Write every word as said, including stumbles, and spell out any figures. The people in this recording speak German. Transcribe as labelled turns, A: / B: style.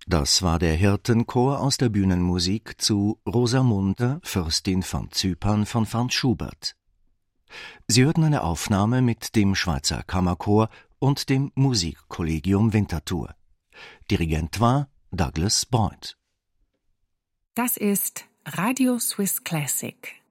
A: Das war der Hirtenchor aus der Bühnenmusik zu Rosamunde, Fürstin von Zypern von Franz Schubert. Sie hörten eine Aufnahme mit dem Schweizer Kammerchor und dem Musikkollegium Winterthur. Dirigent war Douglas Boyd.
B: Das ist Radio Swiss Classic.